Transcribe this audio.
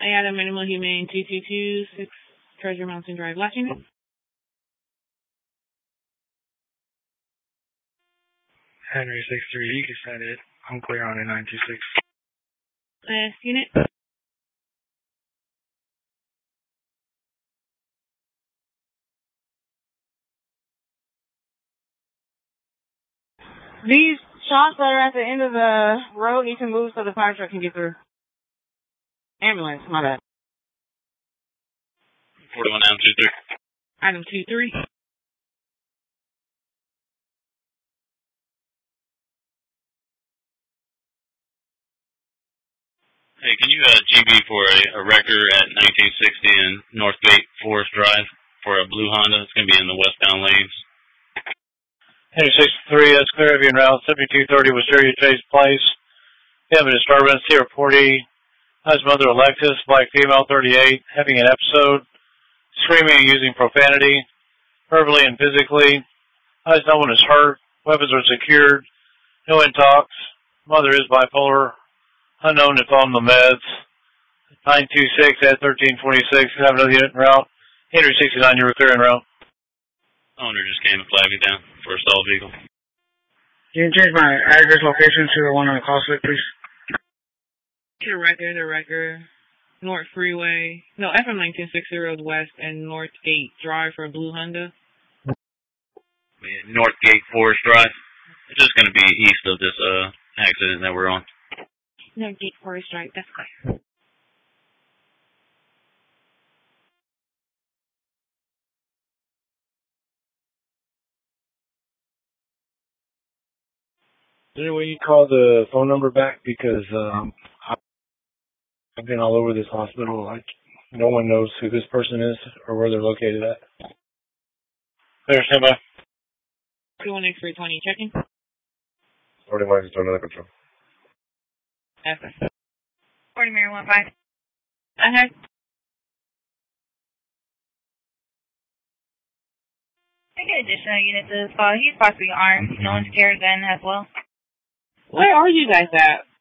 I add a minimal humane 222 6 Treasure Mountain Drive, Washington. Henry 6-3, you can send it. I'm clear on it, 926. Last unit. These shots that are at the end of the road need to move so the fire truck can get through. Ambulance, my bad. 41 down 2-3. Item 2-3. Hey, can you GB for a wrecker at 1960 and Northgate Forest Drive for a blue Honda? It's going to be in the westbound lanes. Henry 63, that's clear of you en route. 7230 Wisteria Chase Place. We have a disturbance here at 40. His mother Alexis, black female, 38, having an episode, screaming and using profanity, verbally and physically. No one is hurt. Weapons are secured. No one talks. Mother is bipolar. Unknown if on the meds. 926 at 1326. Have another unit en route. Henry 69, you were clear en route. Owner just came to flag me down for a stalled vehicle. You can change my address location to the one on the call slip, please. The record, North Freeway, no, FM 1960 West and Northgate Drive for a blue Honda. Northgate Forest Drive. It's just going to be east of this accident that we're on. Northgate Forest Drive, that's clear. Is there any way you call the phone number back? Because I've been all over this hospital. No one knows who this person is or where they're located at. Clear, stand by. 21X320, checking. 40 miles to another control. Okay. 40 Mirror 15. Okay. I get additional units to this call. He's possibly armed. No one's carrying a gun as well. Where are you guys at?